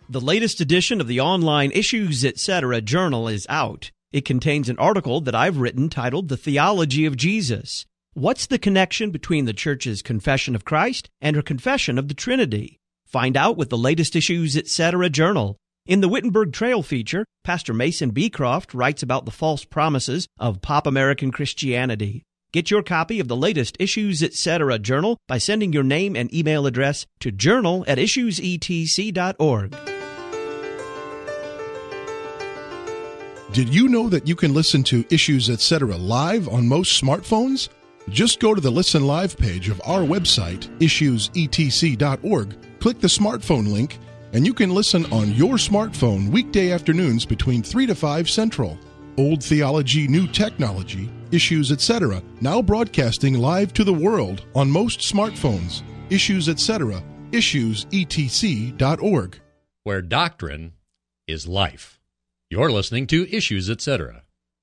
The latest edition of the online Issues Etc. journal is out. It contains an article that I've written titled The Theology of Jesus. What's the connection between the Church's confession of Christ and her confession of the Trinity? Find out with the latest Issues Etc. journal. In the Wittenberg Trail feature, Pastor Mason Beecroft writes about the false promises of pop American Christianity. Get your copy of the latest Issues Etc. journal by sending your name and email address to journal@issuesetc.org. Did you know that you can listen to Issues Etc. live on most smartphones? Just go to the Listen Live page of our website, issuesetc.org, click the smartphone link, and you can listen on your smartphone weekday afternoons between 3 to 5 Central. Old theology, new technology, Issues Etc. now broadcasting live to the world on most smartphones. Issues Etc. issuesetc.org. Where doctrine is life. You're listening to Issues Etc.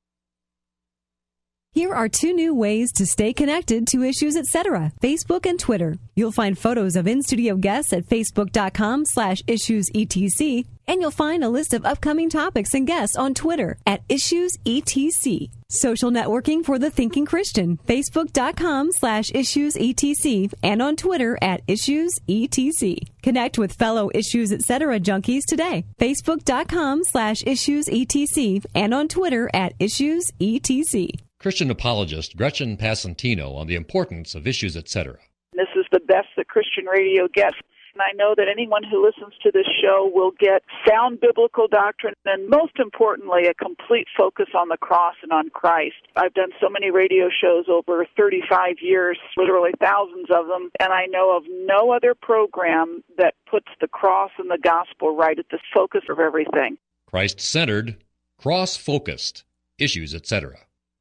Here are 2 new ways to stay connected to Issues Etc., Facebook and Twitter. You'll find photos of in-studio guests at facebook.com/issuesetc, and you'll find a list of upcoming topics and guests on Twitter at issuesetc. Social networking for the thinking Christian, facebook.com/issuesetc, and on Twitter at issuesetc. Connect with fellow Issues Etc. junkies today, facebook.com/issuesetc, and on Twitter at issuesetc. Christian apologist Gretchen Passantino on the importance of Issues Etc. This is the best that Christian radio gets. And I know that anyone who listens to this show will get sound biblical doctrine and, most importantly, a complete focus on the cross and on Christ. I've done so many radio shows over 35 years, literally thousands of them, and I know of no other program that puts the cross and the gospel right at the focus of everything. Christ-centered, cross-focused, Issues Etc.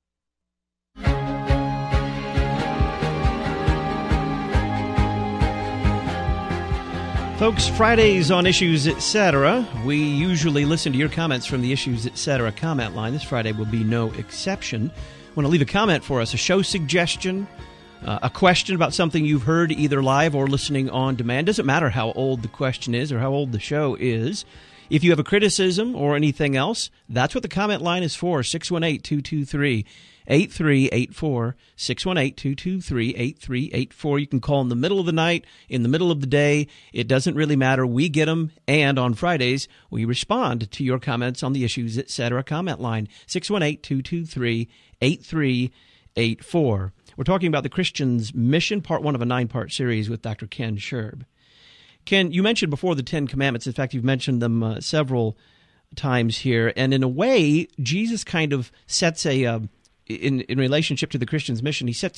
Folks, Fridays on Issues Etc., we usually listen to your comments from the Issues Etc. comment line. This Friday will be no exception. Want to leave a comment for us, a show suggestion, a question about something you've heard either live or listening on demand. Doesn't matter how old the question is or how old the show is. If you have a criticism or anything else, that's what the comment line is for, 618-223-8384, 618-223-8384. You can call in the middle of the night, in the middle of the day. It doesn't really matter. We get them, and on Fridays, we respond to your comments on the Issues Etc. comment line, 618-223-8384. We're talking about the Christian's Mission, part 1 of a 9-part series with Dr. Ken Scherb. Ken, you mentioned before the 10 Commandments. In fact, you've mentioned them several times here. And in a way, Jesus kind of sets in relationship to the Christian's mission, he sets